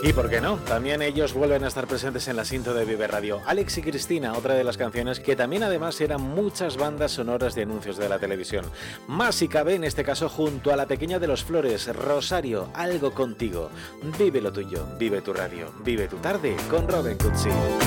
Y por qué no, también ellos vuelven a estar presentes en la cinta de Vive Radio. Alex y Cristina, otra de las canciones que también además eran muchas bandas sonoras de anuncios de la televisión. Más si cabe en este caso junto a la pequeña de los Flores, Rosario, Algo contigo. Vive lo tuyo, vive tu radio, vive tu tarde con Robin Cutsi.